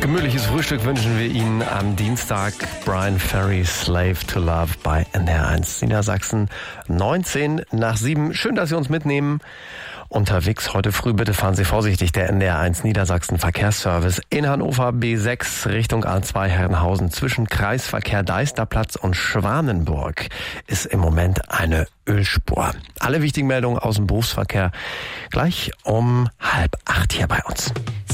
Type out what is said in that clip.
Gemütliches Frühstück wünschen wir Ihnen am Dienstag. Brian Ferry, Slave to Love bei NDR1 Niedersachsen. 6:19. Schön, dass Sie uns mitnehmen. Unterwegs heute früh bitte fahren Sie vorsichtig. Der NDR1 Niedersachsen Verkehrsservice in Hannover B6 Richtung A2 Herrenhausen zwischen Kreisverkehr Deisterplatz und Schwanenburg ist im Moment eine Ölspur. Alle wichtigen Meldungen aus dem Berufsverkehr gleich um 7:30 hier bei uns.